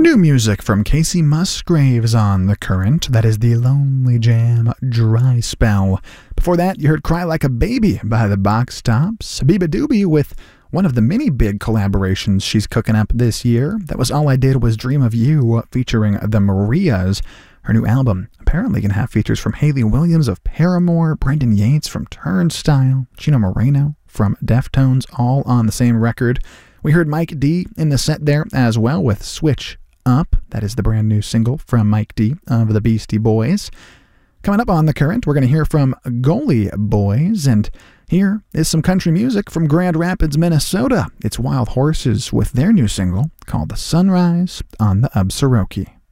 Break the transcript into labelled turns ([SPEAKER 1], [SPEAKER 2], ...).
[SPEAKER 1] New music from Casey Musgraves on The Current. That is the Lonely Jam Dry Spell. Before that, you heard Cry Like a Baby by the Box Tops. Biba Doobie with one of the many big collaborations she's cooking up this year. That was All I Did Was Dream of You featuring the Marias. Her new album apparently can have features from Hayley Williams of Paramore, Brendan Yates from Turnstile, Chino Moreno from Deftones, all on the same record. We heard Mike D in the set there as well with Switch Up. That is the brand new single from Mike D of the Beastie Boys. Coming up on The Current, we're going to hear from Gully Boys, and here is some country music from Grand Rapids, Minnesota. It's Wild Horses with their new single called The Sunrise on the Absaroki.